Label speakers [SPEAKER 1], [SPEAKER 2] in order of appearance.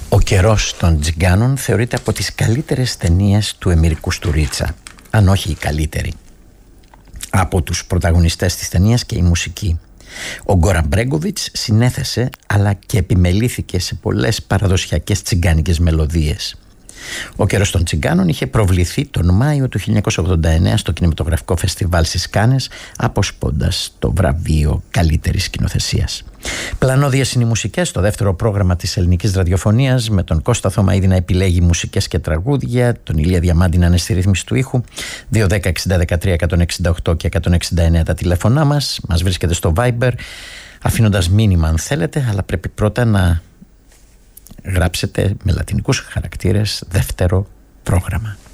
[SPEAKER 1] Ο καιρός των Τσιγκάνων θεωρείται από τις καλύτερες ταινίες του Εμίρ Κουστουρίτσα, αν όχι η καλύτερη. Από τους πρωταγωνιστές της ταινίας και η μουσική. Ο Γκόραν Μπρέγκοβιτς συνέθεσε αλλά και επιμελήθηκε σε πολλές παραδοσιακές τσιγκάνικες μελωδίες. Ο καιρός των Τσιγκάνων είχε προβληθεί τον Μάιο του 1989 στο κινηματογραφικό φεστιβάλ στις Κάνες, αποσπώντας το βραβείο καλύτερης σκηνοθεσίας. Πλανώδιες είναι οι μουσικές στο δεύτερο πρόγραμμα της ελληνικής ραδιοφωνίας, με τον Κώστα Θωμαίδη να επιλέγει μουσικές και τραγούδια, τον Ηλία Διαμάντη να είναι στη ρύθμιση του ήχου. 210-60-13-168 και 169 τα τηλέφωνά μας. Μας βρίσκεται στο Viber, αφήνοντας μήνυμα αν θέλετε, αλλά πρέπει πρώτα να γράψετε με λατινικούς χαρακτήρες δεύτερο πρόγραμμα.